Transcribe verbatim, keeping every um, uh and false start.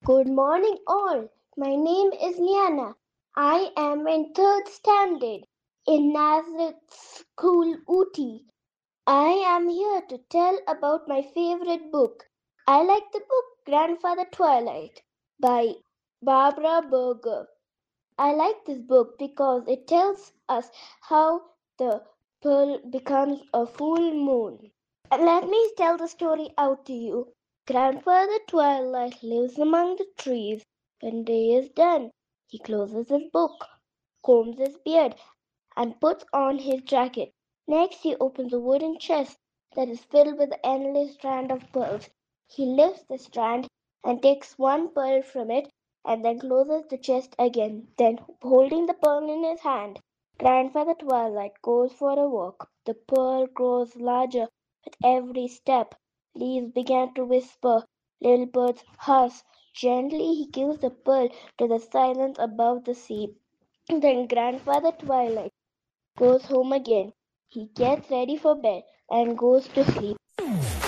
Good morning, all. My name is Liana. I am in third standard in Nazareth School, Ooty. I am here to tell about my favorite book. I like the book Grandfather Twilight by Barbara Berger. I like this book because it tells us how the pearl becomes a full moon. Let me tell the story out to you. Grandfather Twilight lives among the trees. When day is done, he closes his book, combs his beard, and puts on his jacket. Next, he opens a wooden chest that is filled with an endless strand of pearls. He lifts the strand and takes one pearl from it and then closes the chest again. Then, holding the pearl in his hand, Grandfather Twilight goes for a walk. The pearl grows larger with every step. Leaves begin to whisper. Little birds hush. Gently he gives the pearl to the silence above the sea. Then Grandfather Twilight goes home again. He gets ready for bed and goes to sleep.